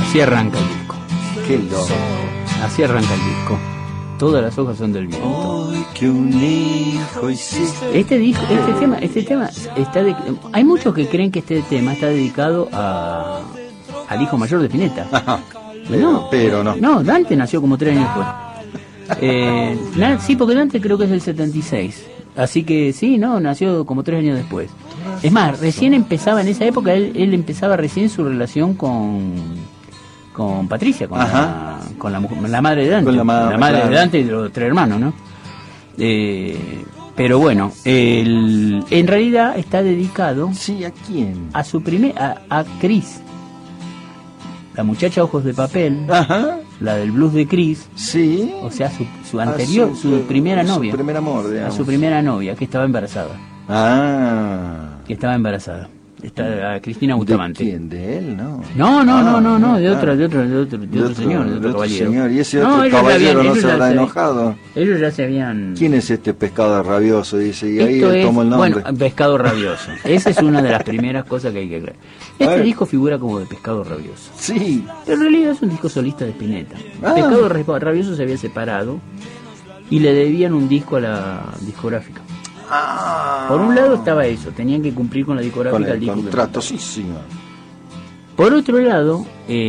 Así arranca el disco. Qué loco. Así arranca el disco. Todas las hojas son del viento. Hoy que un hijo hiciste. Este tema está hay muchos que creen que este tema está dedicado al hijo mayor de Spinetta. Ajá. Pero no. No, Dante nació como 3 años después. Sí, porque Dante creo que es del 76. Así que sí, no, nació como 3 años después. Es más, recién empezaba en esa época, él empezaba recién su relación con Patricia, con la madre de Dante. Con la madre de Dante y de los 3 hermanos, ¿no? Pero bueno, en realidad está dedicado. Sí, ¿a quién? A su a Chris, la muchacha ojos de papel. Ajá. La del blues de Chris. Sí. O sea, su anterior, su primera novia. Su primer amor, digamos. A su primera novia, que estaba embarazada. Que estaba embarazada. A Cristina Bustamante. ¿De quién? ¿De él? No. No, de otro señor, de otro caballero. Señor. Y ese otro caballero no se habrá enojado. Ellos ya se habían... ¿Quién es este pescado rabioso? Dice, y ahí Esto él toma el nombre. Bueno, pescado rabioso. Esa es una de las primeras cosas que hay que creer. Este disco figura como de pescado rabioso. Sí. En realidad es un disco solista de Spinetta. Pescado rabioso se había separado y le debían un disco a la discográfica. Por un lado estaba eso, tenían que cumplir con la discográfica con el disco contrato, sí, señor. Por otro lado,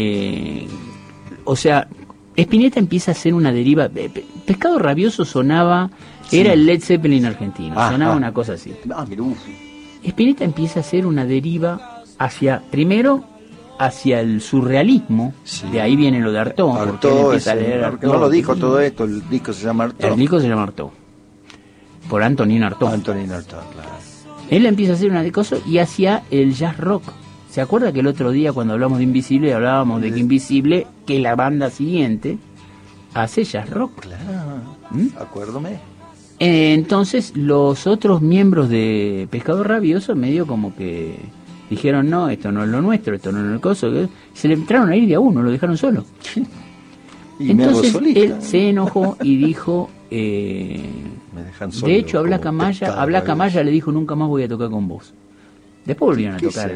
o sea, Spinetta empieza a hacer una deriva. Pescado rabioso sonaba, era el Led Zeppelin argentino, sonaba una cosa así. Spinetta empieza a hacer una deriva primero hacia el surrealismo, de ahí viene lo de Artaud, porque él empieza a leer Artaud. No lo dijo todo esto, el disco se llama Artaud. El disco se llama Artaud, por Antonin Artaud. Antonin Artaud, claro. Él empieza a hacer una cosa y hacia el jazz rock. ¿Se acuerda que el otro día cuando hablamos de Invisible hablábamos de que Invisible, que la banda siguiente, hace jazz rock? Claro, acuérdome. Entonces los otros miembros de Pescado Rabioso medio como que dijeron, no, esto no es lo nuestro, esto no es el coso. Se le entraron a ir de a uno, lo dejaron solo. Y entonces él se enojó y dijo... me dejan solo, de hecho, a Blanca Maya le dijo, nunca más voy a tocar con vos. Después volvieron a tocar.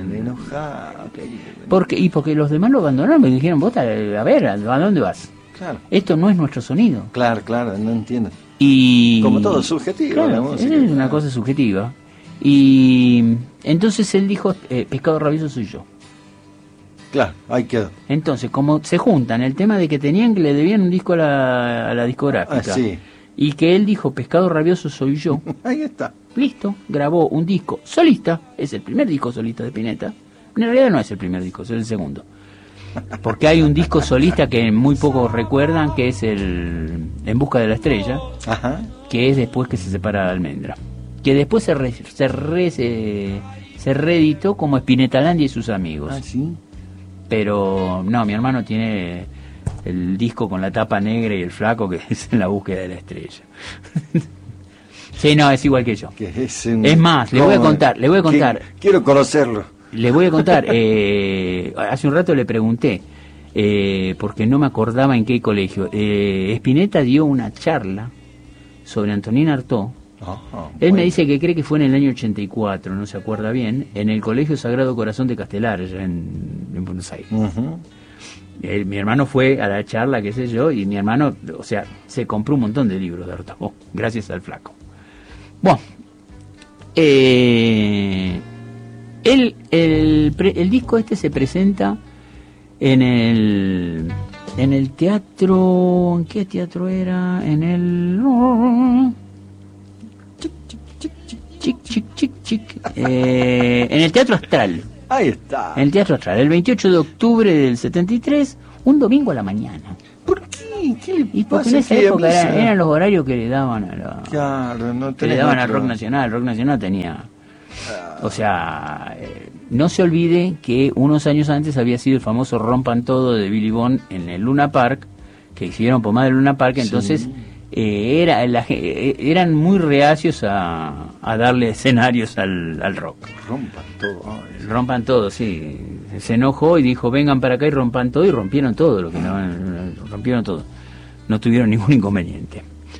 Porque los demás lo abandonaron, me dijeron, vos, a ver, ¿a dónde vas? Claro. Esto no es nuestro sonido. Claro, no entiendo. Y como todo es subjetivo, claro, la música, es una cosa subjetiva. Y entonces él dijo, Pescado Rabioso soy yo. Claro, ahí quedó. Entonces, como se juntan el tema de que le debían un disco a la discográfica, sí. Y que él dijo, Pescado Rabioso soy yo. Ahí está. Listo, grabó un disco solista, es el primer disco solista de Spinetta. En realidad no es el primer disco, es el segundo. Porque hay un disco solista que muy pocos recuerdan, que es el En Busca de la Estrella, que es después que se separa de Almendra. Que después se reeditó como Spinetalandia y sus amigos. ¿Sí? Pero no, mi hermano tiene el disco con la tapa negra y el flaco, que es En la Búsqueda de la Estrella. Sí, no, es igual que yo. Es más, le voy a contar. Quiero conocerlo. Le voy a contar. Hace un rato le pregunté, porque no me acordaba en qué colegio. Spinetta dio una charla sobre Antonin Artaud. Él me dice que cree que fue en el año 84, no se acuerda bien, en el Colegio Sagrado Corazón de Castelar, allá en Buenos Aires. Mi hermano fue a la charla, qué sé yo, y mi hermano, o sea, se compró un montón de libros de Artaud, gracias al flaco. Bueno, el disco este se presenta en el teatro, ¿en qué teatro era? En el en el Teatro Astral. Ahí está. En el Teatro Astral, el 28 de octubre del 73, un domingo a la mañana. ¿Por qué? Y porque en esa época eran los horarios que le daban al Rock Nacional. El Rock Nacional tenía... O sea, no se olvide que unos años antes había sido el famoso Rompan Todo de Billy Bond en el Luna Park, que hicieron pomada del Luna Park, entonces... eran muy reacios a darle escenarios al rock. Rompan todo, sí. Se enojó y dijo, vengan para acá y rompan todo, y rompieron todo rompieron todo. No tuvieron ningún inconveniente.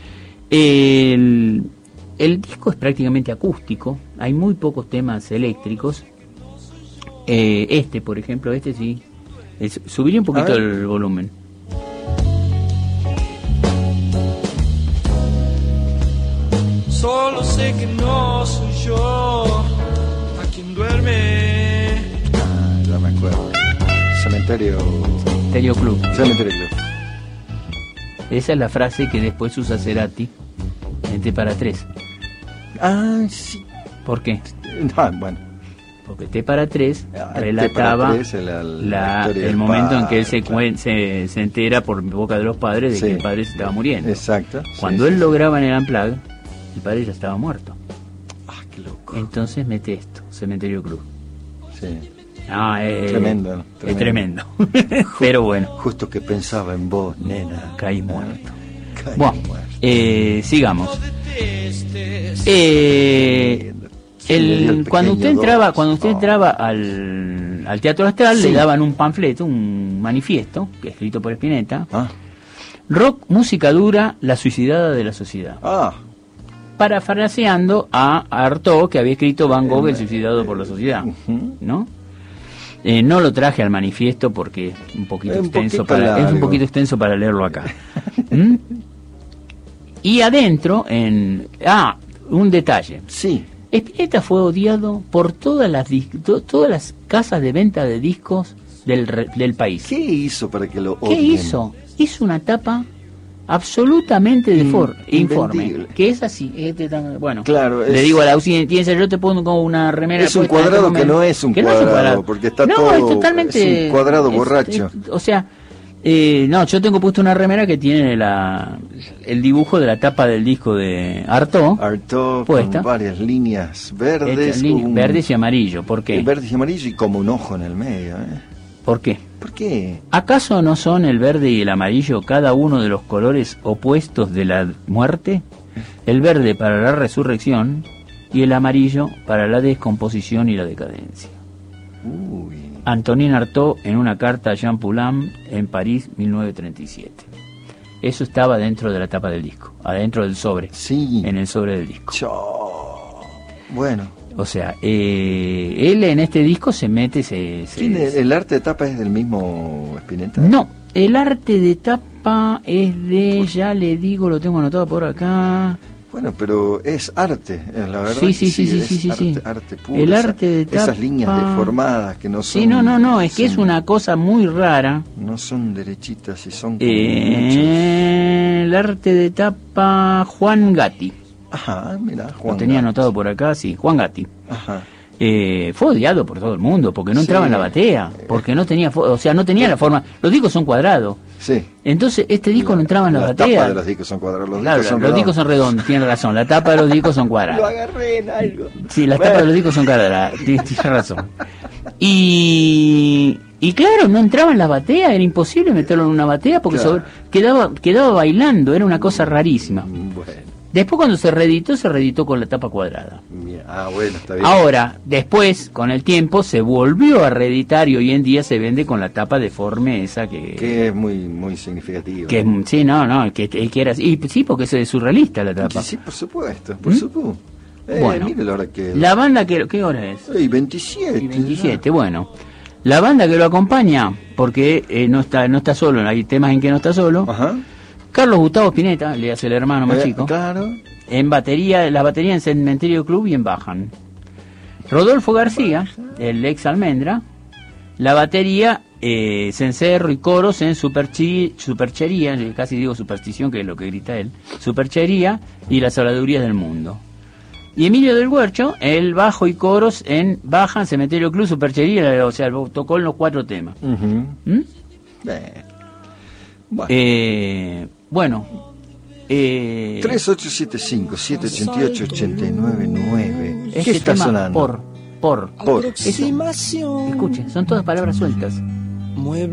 El disco es prácticamente acústico, hay muy pocos temas eléctricos. Por ejemplo, sí Subiría un poquito el volumen. Solo sé que no soy yo a quien duerme. Ya me acuerdo. Cementerio Club. Cementerio Club. Esa es la frase que después usa Cerati en T para 3. Ah, sí. ¿Por qué? Bueno. Porque T para 3 relataba el momento en que él se entera por boca de los padres de que el padre se estaba muriendo. Exacto. Cuando él lo graba en el Unplugged, el padre ya estaba muerto. Ah, qué loco. Entonces mete esto, Cementerio Club. Sí. Tremendo. Es tremendo. Pero bueno. Justo que pensaba en vos, nena. Caí muerto. Sigamos. Cuando usted entraba al Teatro Astral, le daban un panfleto, un manifiesto, escrito por Spinetta. Rock, música dura, la suicidada de la sociedad. Parafraseando a Artaud, que había escrito Van Gogh, el suicidado por la sociedad, ¿no? No lo traje al manifiesto porque es un poquito extenso para leerlo acá. Y adentro, un detalle. Sí. Spinetta fue odiado por todas las casas de venta de discos del país. ¿Qué hizo para que lo odien? ¿Qué hizo? Hizo una tapa absolutamente informe, que es así. Bueno, claro, le digo a la audiencia, yo te pongo una remera. Es un cuadrado que no es un cuadrado, porque está todo. Es totalmente. Es un cuadrado borracho. Yo tengo puesto una remera que tiene el dibujo de la tapa del disco de Artaud puesta, con varias líneas verdes. Verdes y amarillo. ¿Por qué? Verdes y amarillo y como un ojo en el medio. ¿Por qué? ¿Por qué? ¿Acaso no son el verde y el amarillo cada uno de los colores opuestos de la muerte? El verde para la resurrección y el amarillo para la descomposición y la decadencia. Antonin Artaud en una carta a Jean Paulhan en París, 1937. Eso estaba dentro de la tapa del disco, adentro del sobre, en el sobre del disco. Bueno. O sea, él en este disco se mete... ¿El arte de tapa es del mismo Spinetta? No, el arte de tapa es de... Ya le digo, lo tengo anotado por acá... Bueno, pero es arte, la verdad. Sí. Arte puro. El arte de tapa... Esas líneas deformadas que no son... Sí, no, es que es una cosa muy rara. No son derechitas y son como el arte de tapa Juan Gatti. Ajá, mira, Juan. Lo tenía anotado por acá, Juan Gatti. Ajá. Fue odiado por todo el mundo porque no entraba en la batea, porque no tenía no tenía la forma. Los discos son cuadrados. Sí. Entonces este disco no entraba en la batea. La tapa de los discos son cuadrados. Los discos son redondos, tiene razón. La tapa de los discos son cuadrados. Lo agarré en algo. Sí, las tapas de los discos son cuadradas. Tienes razón. Y claro, no entraba en la batea, era imposible meterlo en una batea porque quedaba bailando, era una cosa rarísima. Bueno. Después cuando se reeditó con la tapa cuadrada. Bueno, está bien. Ahora, después, con el tiempo, se volvió a reeditar y hoy en día se vende con la tapa deforme esa que es muy muy significativa. Que era así. Sí, porque es surrealista la tapa. Sí, por supuesto, por supuesto. Bueno, mire la hora que... La banda ¿qué hora es? 27. Bueno. La banda que lo acompaña, porque no está solo, hay temas en que no está solo. Ajá. Carlos Gustavo Spinetta, le hace el hermano más chico. Claro. En batería, la batería en Cementerio Club y en Bajan. Rodolfo García, el ex Almendra. La batería, cencerro y coros en Superchería, casi digo superstición, que es lo que grita él. Superchería y las habladurías del mundo. Y Emilio del Huercho, el bajo y coros en Bajan, Cementerio Club, Superchería, o sea, tocó en los 4 temas. Bueno. 3875-788-899. ¿Qué está sonando? Escuchen, son todas palabras sueltas.